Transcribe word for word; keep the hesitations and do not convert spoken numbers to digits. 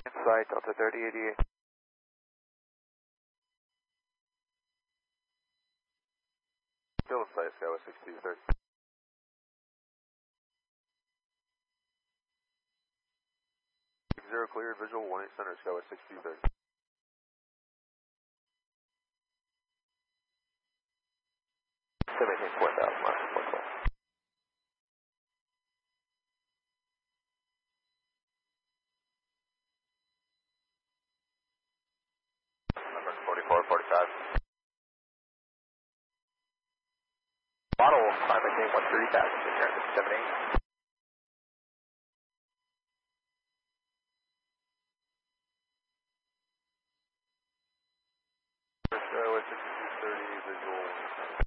Inside Delta thirty eighty-eight. Still in sight, Skyway sixty-two thirty. Zero cleared, visual one eight center, Skyway sixty-two thirty. seventeen four thousand miles, one call. Number forty-four forty-five. Bottle, climate name one three thousand, seven eight. Skyway sixty-two thirty, visual.